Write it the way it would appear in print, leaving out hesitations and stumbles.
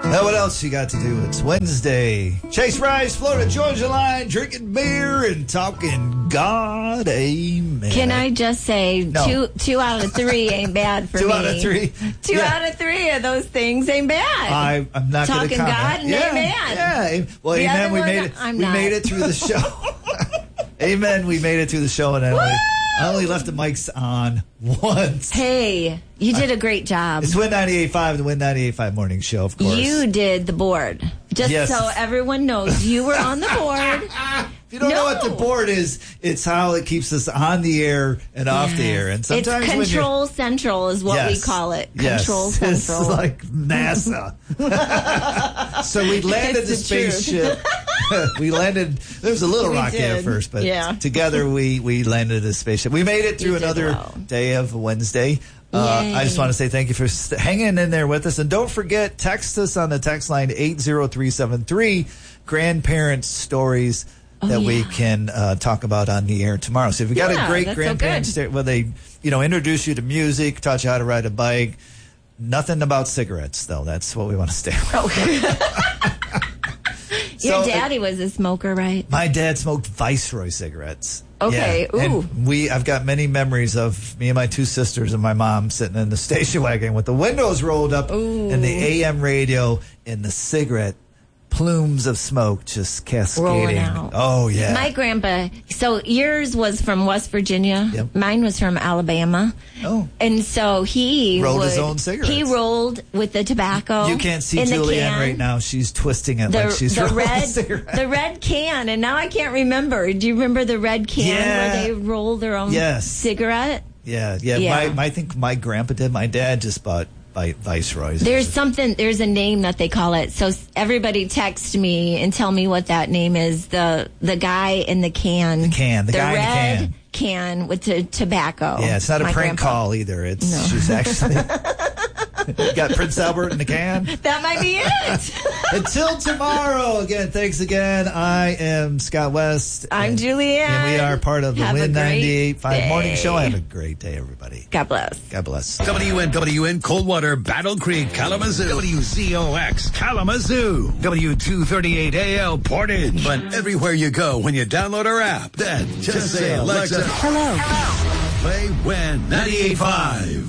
Now, what else you got to do? It's Wednesday. Chase Rice, Florida Georgia line, drinking beer and talking God. Amen. Can I just say, No. two out of three ain't bad for me. 2 out of 3. Two out of 3 of those things ain't bad. I'm not going to Talking comment. God and amen. Yeah. Well, The amen. other We one, made it. I'm we not. made it through the show. Amen. We made it through the show, and I only left the mics on once. Hey, you did a great job. It's Win 98.5, the Win 98.5 morning show, of course. You did the board. Just so everyone knows, you were on the board. If you don't know what the board is, it's how it keeps us on the air and off the air. And sometimes it's Control Central is what we call it. Control Central. It's like NASA. So we landed the spaceship. We landed. There was a little rocky at first, but together we landed the spaceship. We made it through another day of Wednesday. I just want to say thank you for hanging in there with us. And don't forget, text us on the text line 80373, grandparents stories that we can talk about on the air tomorrow. So if you got a great grandparent story, well, they introduce you to music, taught you how to ride a bike. Nothing about cigarettes, though. That's what we want to stay with. Your daddy was a smoker, right? My dad smoked Viceroy cigarettes. Okay. Yeah. Ooh. And I've got many memories of me and my 2 sisters and my mom sitting in the station wagon with the windows rolled up and the AM radio and the cigarette plumes of smoke just cascading. Rolling out. Oh, yeah. My grandpa, so yours was from West Virginia. Yep. Mine was from Alabama. Oh. And so he rolled his own cigarettes. He rolled with the tobacco. You can't see in the Julianne can. right now. She's twisting it like she's rolling a cigarette. The red can, and now I can't remember. Do you remember the red can where they roll their own cigarette? Yeah. I think my grandpa did. My dad just bought Viceroys. There's a name that they call it. So everybody text me and tell me what that name is. The guy in the can. The guy in the can. Can with the tobacco. Yeah, it's not a prank call either. She's actually got Prince Albert in the can. That might be it. Until tomorrow, again, thanks again. I am Scott West. I'm Julianne. And we are part of the Win 98.5 morning show. Have a great day, everybody. God bless. God bless. WNWN Coldwater, Battle Creek, Kalamazoo. WZOX Kalamazoo. W238AL Portage. But everywhere you go when you download our app, then just say, Alexa, hello. Play Win 98.5.